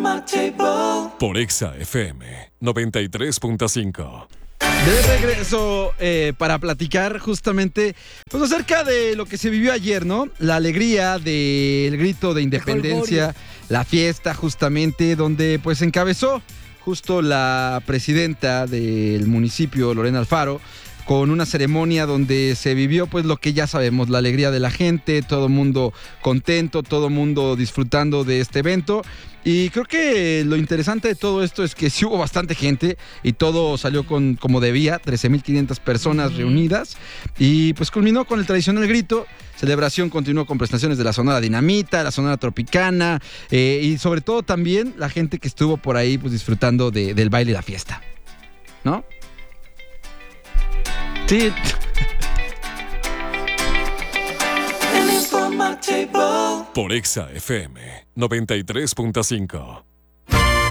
Por Exa FM 93.5. De regreso para platicar justamente pues acerca de lo que se vivió ayer, ¿no? La alegría del grito de independencia, la fiesta justamente donde pues encabezó justo la presidenta del municipio, Lorena Alfaro, con una ceremonia donde se vivió pues lo que ya sabemos, la alegría de la gente, todo mundo contento, todo mundo disfrutando de este evento. Y creo que lo interesante de todo esto es que sí hubo bastante gente y todo salió como debía, 13,500 personas reunidas, y pues culminó con el tradicional grito. Celebración continuó con prestaciones de la Sonora Dinamita, la Sonora Tropicana, y sobre todo también la gente que estuvo por ahí pues disfrutando del baile y la fiesta, ¿no? Sí. Por Exa FM 93.5.